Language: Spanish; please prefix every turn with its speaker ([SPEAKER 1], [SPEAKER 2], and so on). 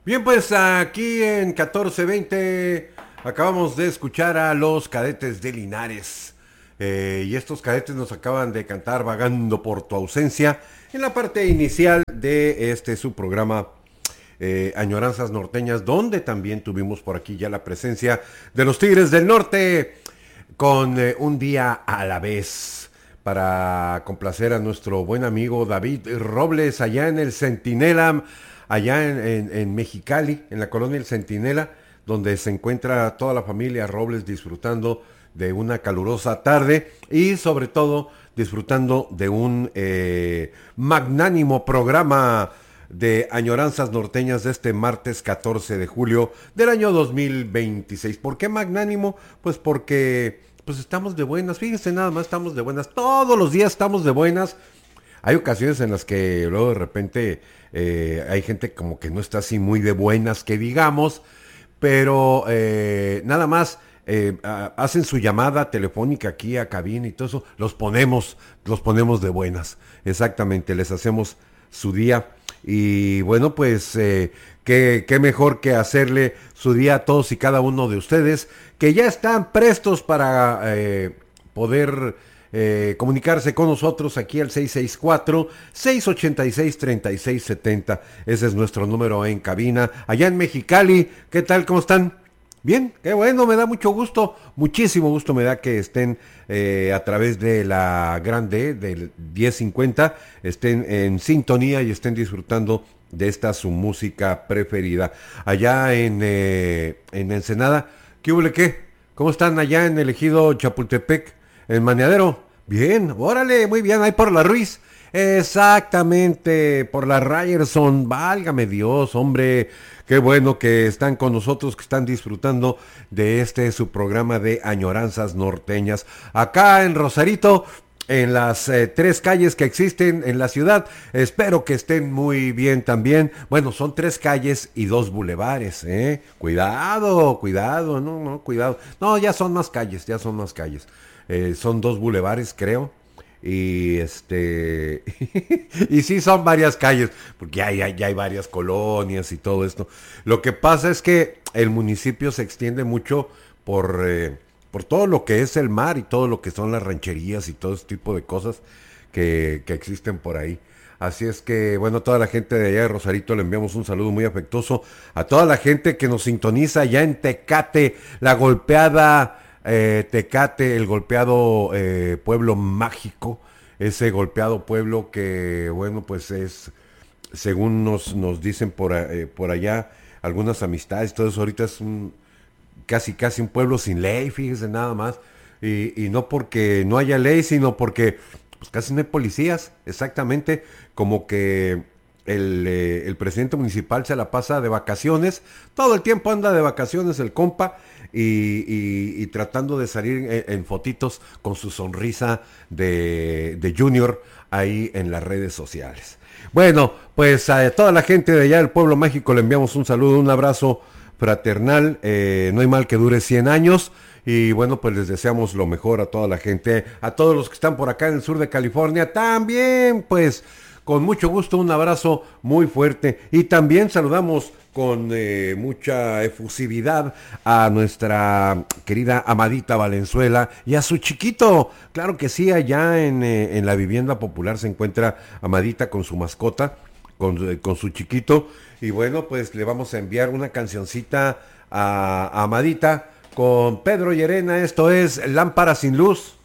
[SPEAKER 1] Bien, pues aquí en 1420 acabamos de escuchar a los Cadetes de Linares. Y estos cadetes nos acaban de cantar Vagando por tu ausencia en la parte inicial de este su programa Añoranzas Norteñas, donde también tuvimos por aquí ya la presencia de los Tigres del Norte con un día a la vez para complacer a nuestro buen amigo David Robles allá en el Centinela, allá en Mexicali, en la colonia El Centinela, donde se encuentra toda la familia Robles disfrutando de una calurosa tarde y sobre todo disfrutando de un magnánimo programa de Añoranzas Norteñas de este martes 14 de julio del año 2026. ¿Por qué magnánimo? Pues porque pues estamos de buenas, fíjense nada más, estamos de buenas, todos los días estamos de buenas. Hay ocasiones en las que luego de repente hay gente como que no está así muy de buenas, que digamos, pero nada más hacen su llamada telefónica aquí a cabina y todo eso, los ponemos de buenas, exactamente, les hacemos su día. Y bueno, pues qué mejor que hacerle su día a todos y cada uno de ustedes que ya están prestos para poder comunicarse con nosotros aquí al 664-686-3670. Ese es nuestro número en cabina. Allá en Mexicali, ¿qué tal? ¿Cómo están? Bien, qué bueno, me da mucho gusto, muchísimo gusto me da que estén a través de la grande del 1050, estén en sintonía y estén disfrutando de esta su música preferida. Allá en Ensenada, ¿qué hubo qué? ¿Cómo están allá en el ejido Chapultepec, en Maneadero? Bien, órale, muy bien, ahí por la Ruiz. Exactamente, por la Ryerson, válgame Dios, hombre, qué bueno que están con nosotros, que están disfrutando de este su programa de Añoranzas Norteñas. Acá en Rosarito, en las tres calles que existen en la ciudad, espero que estén muy bien también. Bueno, son tres calles y dos bulevares, ¿eh? Cuidado, cuidado, no, cuidado. No, ya son más calles, ya son más calles. Son dos bulevares, creo. Y y sí son varias calles, porque ya hay varias colonias y todo esto. Lo que pasa es que el municipio se extiende mucho por todo lo que es el mar y todo lo que son las rancherías y todo ese tipo de cosas que existen por ahí. Así es que, bueno, a toda la gente de allá de Rosarito le enviamos un saludo muy afectuoso. A toda la gente que nos sintoniza allá en Tecate, la golpeada Tecate, el golpeado pueblo mágico, ese golpeado pueblo que, bueno, pues es, según nos dicen por allá, algunas amistades, todo eso ahorita es casi un pueblo sin ley, fíjese nada más. Y no porque no haya ley, sino porque pues casi no hay policías, exactamente, como que el presidente municipal se la pasa de vacaciones, todo el tiempo anda de vacaciones el compa y tratando de salir en fotitos con su sonrisa de Junior ahí en las redes sociales. Bueno, pues a toda la gente de allá del Pueblo Mágico le enviamos un saludo, un abrazo fraternal, no hay mal que dure 100 años. Y bueno, pues les deseamos lo mejor a toda la gente, a todos los que están por acá en el sur de California, también pues con mucho gusto un abrazo muy fuerte y también saludamos con mucha efusividad a nuestra querida Amadita Valenzuela y a su chiquito. Claro que sí, allá en la vivienda popular se encuentra Amadita con su mascota, con su chiquito. Y bueno, pues le vamos a enviar una cancioncita a Amadita con Pedro Llerena. Esto es Lámpara sin luz.